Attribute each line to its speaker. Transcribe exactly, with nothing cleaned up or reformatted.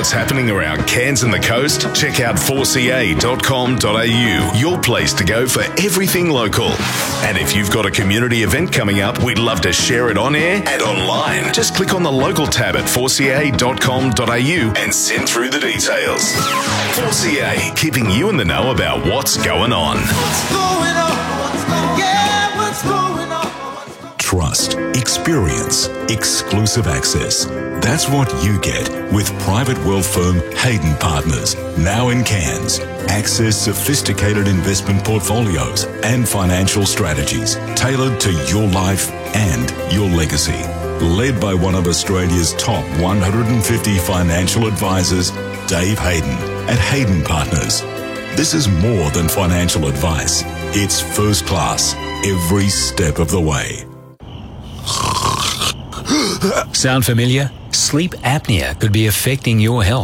Speaker 1: what's happening around Cairns and the coast? Check out four c a dot com dot a u, your place to go for everything local. And if you've got a community event coming up, we'd love to share it on air and online. Just click on the local tab at four c a dot com dot a u and send through the details. four C A, keeping you in the know about what's going on.
Speaker 2: What's going on? What's going, yeah, what's going on? What's going on?
Speaker 3: Trust, experience, exclusive access. That's what you get with private wealth firm Hayden Partners, now in Cairns. Access sophisticated investment portfolios and financial strategies tailored to your life and your legacy. Led by one of Australia's top one hundred fifty financial advisors, Dave Hayden at Hayden Partners. This is more than financial advice. It's first class every step of the way.
Speaker 4: Sound familiar? Sleep apnea could be affecting your health.